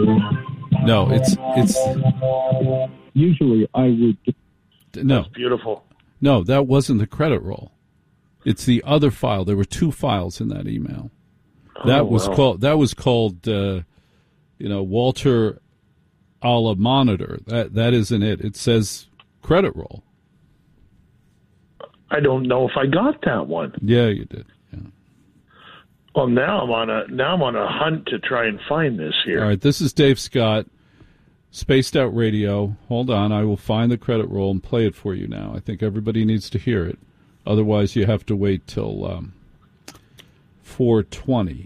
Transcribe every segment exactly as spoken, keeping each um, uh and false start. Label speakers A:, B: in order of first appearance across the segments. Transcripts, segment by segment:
A: No, it's it's.
B: Usually, I would.
A: No,
C: That's beautiful.
A: No, that wasn't the credit roll. It's the other file. There were two files in that email. That
C: oh,
A: was
C: wow.
A: called. That was called. Uh, you know, Walter a la Monitor. That that isn't it. It says credit roll.
C: I don't know if I got that one.
A: Yeah, you did. Yeah.
C: Well, now I'm on a now I'm on a hunt to try and find this here.
A: All right, this is Dave Scott, Spaced Out Radio. Hold on, I will find the credit roll and play it for you now. I think everybody needs to hear it. Otherwise, you have to wait till um, four twenty.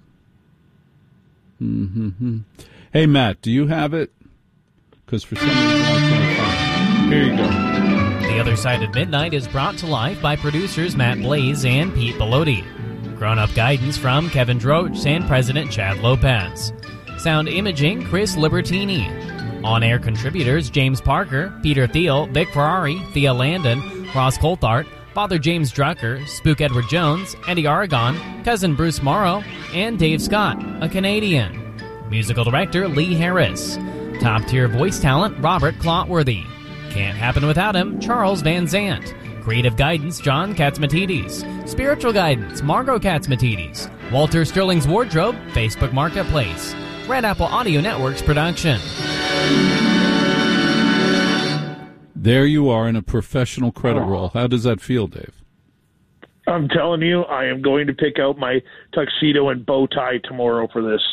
A: Mm-hmm. Hey, Matt, do you have it? Because for some reason I can't find it. Here you go.
D: The Other Side of Midnight is brought to life by producers Matt Blaze and Pete Bellotti. Grown-up guidance from Kevin Droach and President Chad Lopez. Sound imaging, Chris Libertini. On-air contributors James Parker, Peter Thiel, Vic Ferrari, Thea Landon, Ross Coulthart, Father James Drucker, Spook Edward Jones, Eddie Aragon, Cousin Bruce Morrow, and Dave Scott, a Canadian. Musical director Lee Harris. Top-tier voice talent Robert Clotworthy. Can't happen without him, Charles Van Zant. Creative guidance, John Katzmatidis. Spiritual guidance, Margot Katzmatidis. Walter Sterling's Wardrobe, Facebook Marketplace. Red Apple Audio Network's production.
A: There you are in a professional credit roll. How does that feel, Dave?
C: I'm telling you, I am going to pick out my tuxedo and bow tie tomorrow for this.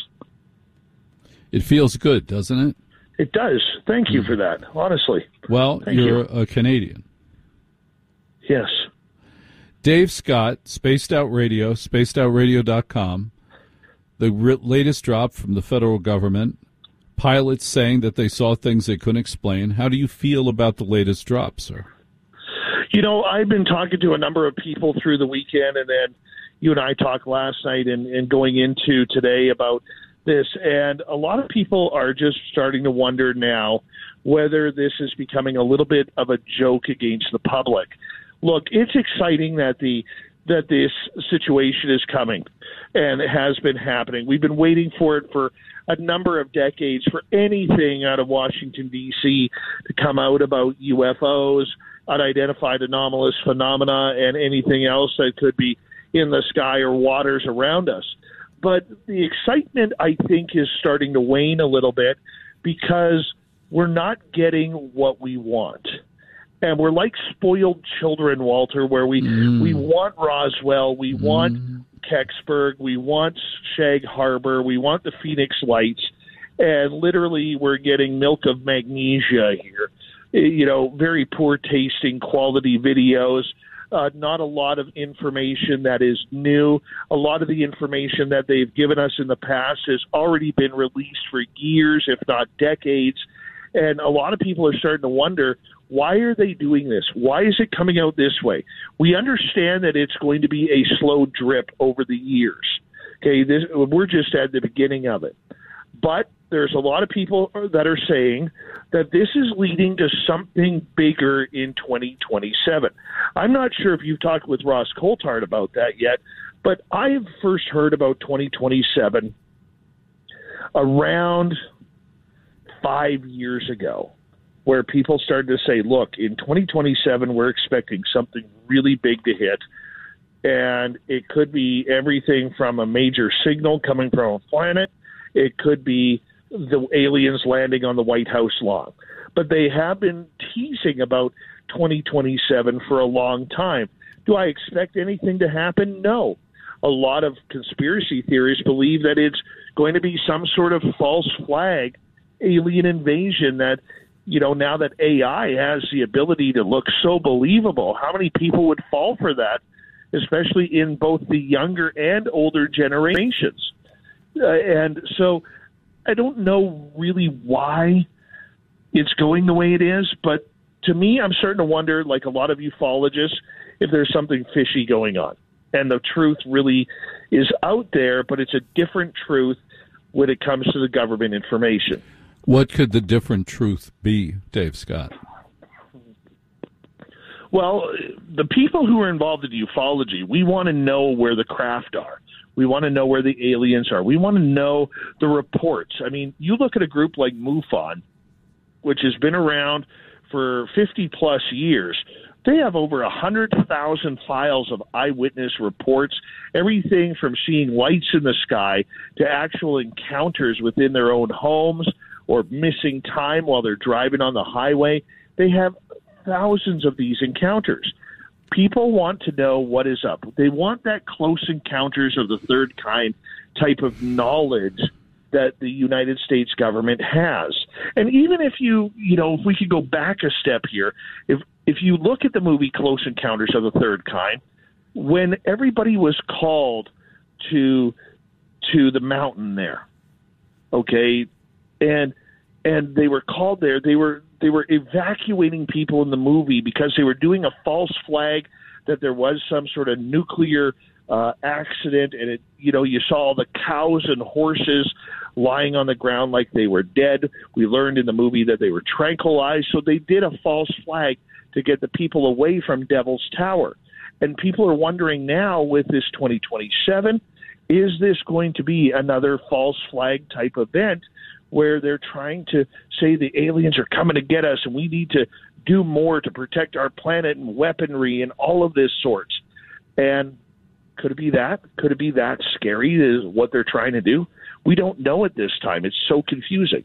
A: It feels good, doesn't it?
C: It does. Thank you for that, honestly.
A: Well,
C: Thank
A: you're
C: you.
A: a Canadian.
C: Yes.
A: Dave Scott, Spaced Out Radio, spaced out radio dot com. The r- latest drop from the federal government. Pilots saying that they saw things they couldn't explain. How do you feel about the latest drop, sir?
C: You know, I've been talking to a number of people through the weekend, and then you and I talked last night and, and going into today about this, and a lot of people are just starting to wonder now whether this is becoming a little bit of a joke against the public. Look, it's exciting that the that this situation is coming, and it has been happening. We've been waiting for it for a number of decades, for anything out of Washington, D C to come out about U F Os, unidentified anomalous phenomena, and anything else that could be in the sky or waters around us. But the excitement, I think, is starting to wane a little bit because we're not getting what we want. And we're like spoiled children, Walter, where we, mm. we want Roswell, we mm. want Kecksburg, we want Shag Harbor, we want the Phoenix Lights, and literally we're getting milk of magnesia here. You know, very poor tasting quality videos. Uh, not a lot of information that is new. A lot of the information that they've given us in the past has already been released for years, if not decades. And a lot of people are starting to wonder, why are they doing this? Why is it coming out this way? We understand that it's going to be a slow drip over the years. Okay, this, we're just at the beginning of it. But there's a lot of people that are saying that this is leading to something bigger in twenty twenty-seven. I'm not sure if you've talked with Ross Coulthart about that yet, but I've first heard about twenty twenty-seven around five years ago, where people started to say, look, in twenty twenty-seven, we're expecting something really big to hit. And it could be everything from a major signal coming from a planet. It could be the aliens landing on the White House lawn. But they have been teasing about twenty twenty-seven for a long time. Do I expect anything to happen? No. A lot of conspiracy theorists believe that it's going to be some sort of false flag alien invasion that, you know, now that A I has the ability to look so believable, how many people would fall for that, especially in both the younger and older generations? Uh, and so I don't know really why it's going the way it is, but to me, I'm starting to wonder, like a lot of ufologists, if there's something fishy going on. And the truth really is out there, but it's a different truth when it comes to the government information.
A: What could the different truth be, Dave Scott?
C: Well, the people who are involved in ufology, we want to know where the craft are. We want to know where the aliens are. We want to know the reports. I mean, you look at a group like MUFON, which has been around for fifty plus years. They have over one hundred thousand files of eyewitness reports, everything from seeing lights in the sky to actual encounters within their own homes or missing time while they're driving on the highway. They have thousands of these encounters. People want to know what is up. They want that close encounters of the third kind type of knowledge that the United States government has. And even if you, you know, if we could go back a step here, if if you look at the movie Close Encounters of the Third Kind, when everybody was called to to the mountain there, okay, and and they were called there, they were they were evacuating people in the movie because they were doing a false flag that there was some sort of nuclear uh, accident, and it, you know, you saw all the cows and horses lying on the ground like they were dead. We learned in the movie that they were tranquilized, so they did a false flag to get the people away from Devil's Tower. And people are wondering now with this twenty twenty-seven, is this going to be another false flag type event where they're trying to say the aliens are coming to get us and we need to do more to protect our planet and weaponry and all of this sorts? And could it be that? Could it be that scary is what they're trying to do? We don't know at this time. It's so confusing.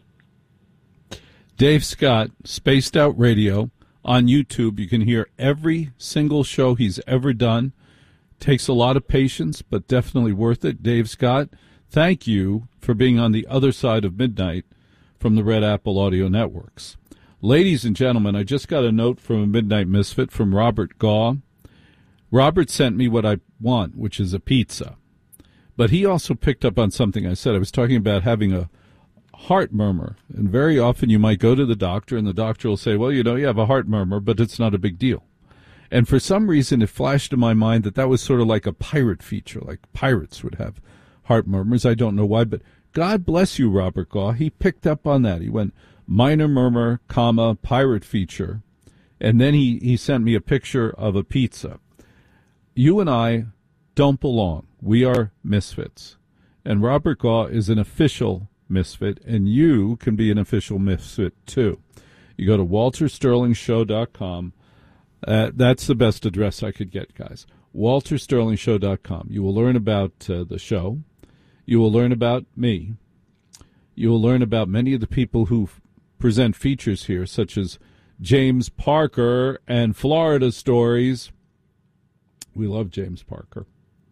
A: Dave Scott, Spaced Out Radio. On YouTube, you can hear every single show he's ever done. Takes a lot of patience, but definitely worth it. Dave Scott, thank you for being on the other side of midnight from the Red Apple Audio Networks. Ladies and gentlemen, I just got a note from a Midnight Misfit from Robert Gaw. Robert sent me what I want, which is a pizza. But he also picked up on something I said. I was talking about having a heart murmur, and very often you might go to the doctor and the doctor will say, well, you know, you have a heart murmur, but it's not a big deal. And for some reason it flashed in my mind that that was sort of like a pirate feature, like pirates would have heart murmurs. I don't know why, but God bless you, Robert Gaw. He picked up on that. He went minor murmur, comma, pirate feature, and then he, he sent me a picture of a pizza. You and I don't belong. We are misfits. And Robert Gaw is an official misfit, and you can be an official misfit too. You go to walter sterling show dot com. Uh, that's the best address I could get, guys. walter sterling show dot com. You will learn about uh, the show. You will learn about me. You will learn about many of the people who f- present features here, such as James Parker and Florida Stories. We love James Parker.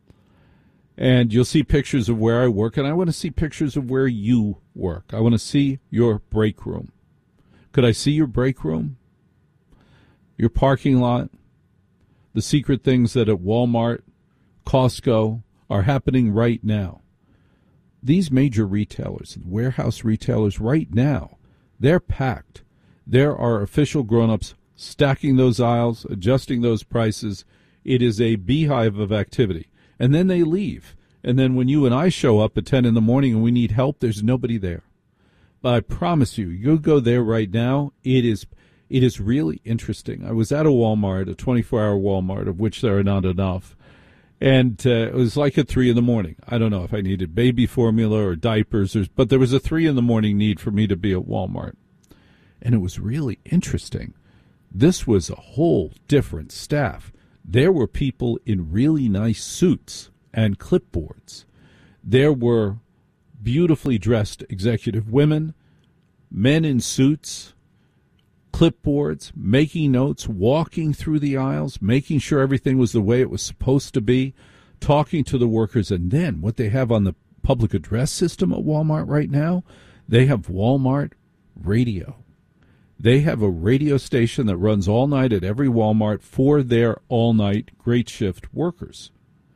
A: And you'll see pictures of where I work, and I want to see pictures of where you work. I want to see your break room. Could I see your break room? Your parking lot? The secret things that at Walmart, Costco are happening right now. These major retailers, warehouse retailers right now, they're packed. There are official grown-ups stacking those aisles, adjusting those prices. It is a beehive of activity. And then they leave. And then when you and I show up at ten in the morning and we need help, there's nobody there. But I promise you, you go there right now, it is it is really interesting. I was at a Walmart, a twenty-four hour Walmart, of which there are not enough. And uh, it was like at three in the morning. I don't know if I needed baby formula or diapers, or, but there was a three in the morning need for me to be at Walmart. And it was really interesting. This was a whole different staff. There were people in really nice suits and clipboards. There were beautifully dressed executive women, men in suits, clipboards, making notes, walking through the aisles, making sure everything was the way it was supposed to be, talking to the workers. And then what they have on the public address system at Walmart right now, they have Walmart radio. They have a radio station that runs all night at every Walmart for their all-night great shift workers.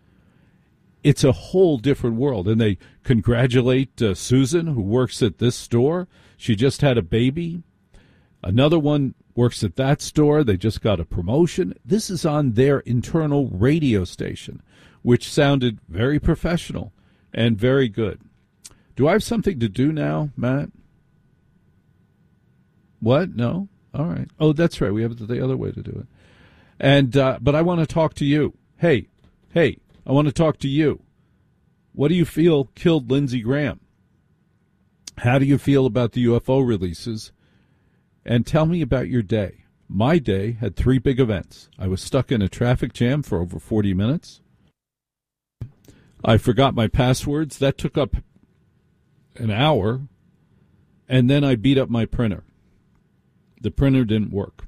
A: It's a whole different world. And they congratulate uh, Susan, who works at this store. She just had a baby. Another one works at that store. They just got a promotion. This is on their internal radio station, which sounded very professional and very good. Do I have something to do now, Matt? What? No? All right. Oh, that's right. We have the other way to do it. And uh, but I want to talk to you. Hey, hey, I want to talk to you. What do you feel killed Lindsey Graham? How do you feel about the U F O releases? And tell me about your day. My day had three big events. I was stuck in a traffic jam for over forty minutes. I forgot my passwords. That took up an hour. And then I beat up my printer. The printer didn't work.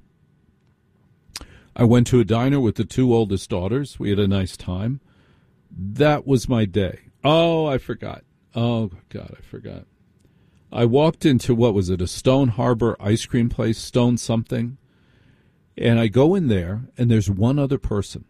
A: I went to a diner with the two oldest daughters. We had a nice time. That was my day. Oh, I forgot. Oh, God, I forgot. I walked into, what was it, a Stone Harbor ice cream place, Stone something. And I go in there, and there's one other person.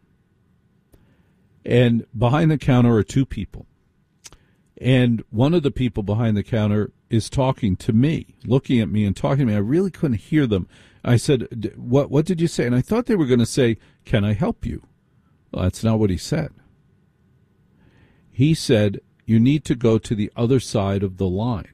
A: And behind the counter are two people. And one of the people behind the counter is talking to me, looking at me and talking to me. I really couldn't hear them. I said, what What did you say? And I thought they were going to say, can I help you? Well, that's not what he said. He said, you need to go to the other side of the line.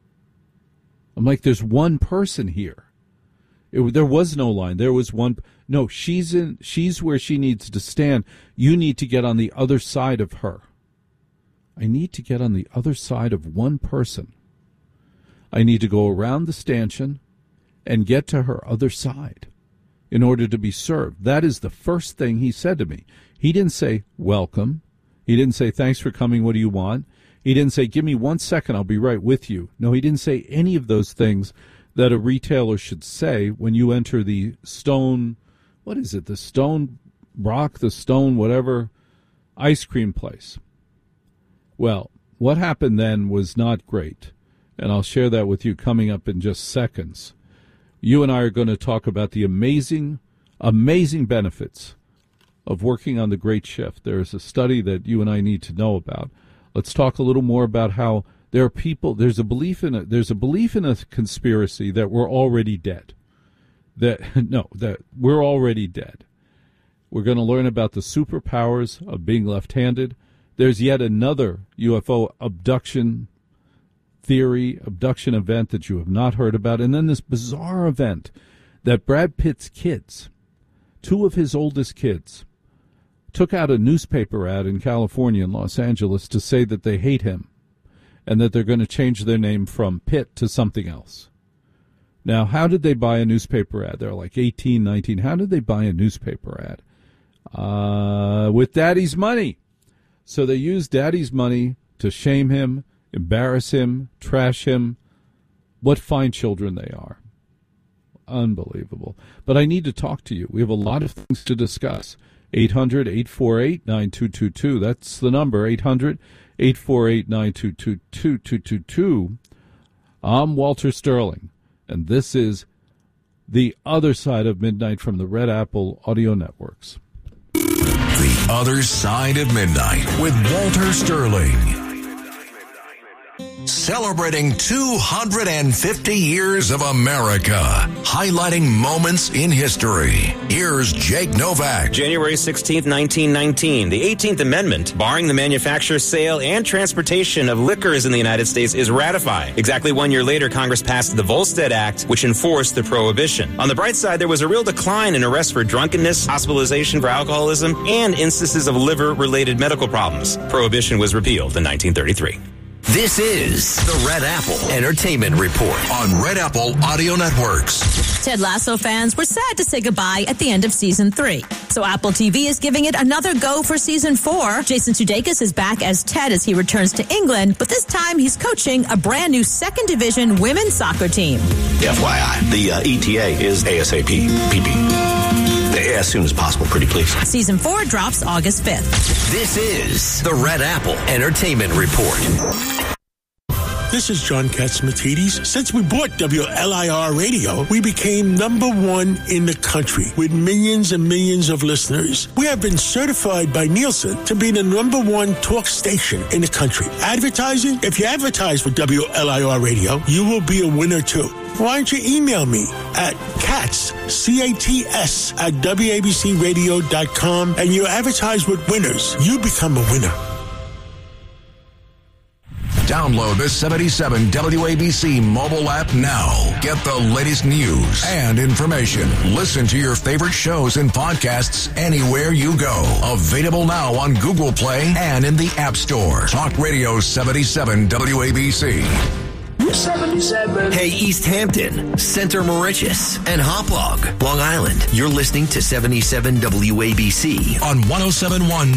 A: I'm like, there's one person here. It, there was no line. There was one. No, she's in. She's where she needs to stand. You need to get on the other side of her. I need to get on the other side of one person. I need to go around the stanchion and get to her other side in order to be served. That is the first thing he said to me. He didn't say, welcome. He didn't say, thanks for coming. What do you want? He didn't say, give me one second. I'll be right with you. No, he didn't say any of those things that a retailer should say when you enter the Stone, what is it, the Stone Rock, the Stone whatever, ice cream place. Well, what happened then was not great, and I'll share that with you coming up in just seconds. You and I are going to talk about the amazing, amazing benefits of working on the great shift. There is a study that you and I need to know about. Let's talk a little more about how there are people, there's a belief in a, there's a belief in a conspiracy that we're already dead. That, no, that we're already dead. We're going to learn about the superpowers of being left-handed. There's yet another U F O abduction theory, abduction event that you have not heard about. And then this bizarre event that Brad Pitt's kids, two of his oldest kids, took out a newspaper ad in California and Los Angeles to say that they hate him and that they're going to change their name from Pitt to something else. Now, how did they buy a newspaper ad? They're like eighteen, nineteen. How did they buy a newspaper ad? Uh, with daddy's money. So they used daddy's money to shame him, embarrass him, trash him. What fine children they are. Unbelievable. But I need to talk to you. We have a lot of things to discuss. eight hundred, eight four eight, nine two two two. That's the number, eight hundred, eight four eight, nine two two two. I'm Walter Sterling, and this is The Other Side of Midnight from the Red Apple Audio Networks.
E: The Other Side of Midnight with Walter Sterling. Celebrating two hundred fifty years of America, highlighting moments in history. Here's Jake Novak.
F: January sixteenth, nineteen nineteen. The eighteenth Amendment, barring the manufacture, sale, and transportation of liquors in the United States, is ratified. Exactly one year later, Congress passed the Volstead Act, which enforced the prohibition. On the bright side, there was a real decline in arrests for drunkenness, hospitalization for alcoholism, and instances of liver-related medical problems. Prohibition was repealed in nineteen thirty-three.
E: This is the Red Apple Entertainment Report on Red Apple Audio Networks.
G: Ted Lasso fans were sad to say goodbye at the end of season three. So Apple T V is giving it another go for season four. Jason Sudeikis is back as Ted as he returns to England, but this time he's coaching a brand new second division women's soccer team.
H: F Y I, the uh, E T A is ASAP, P P. As soon as possible, pretty please.
G: Season four drops August fifth.
E: This is the Red Apple Entertainment Report.
I: This is John Catsimatidis. Since we bought W L I R Radio, we became number one in the country with millions and millions of listeners. We have been certified by Nielsen to be the number one talk station in the country. Advertising? If you advertise with W L I R Radio, you will be a winner too. Why don't you email me at cats, C A T S, at W A B C radio dot com, and you advertise with winners. You become a winner.
E: Download the seventy-seven W A B C mobile app now. Get the latest news and information. Listen to your favorite shows and podcasts anywhere you go. Available now on Google Play and in the App Store. Talk Radio seventy-seven W A B C.
J: seventy-seven. Hey, East Hampton, Center Mauritius, and Hauppauge, Long Island. You're listening to seventy-seven W A B C
E: on one oh seven point one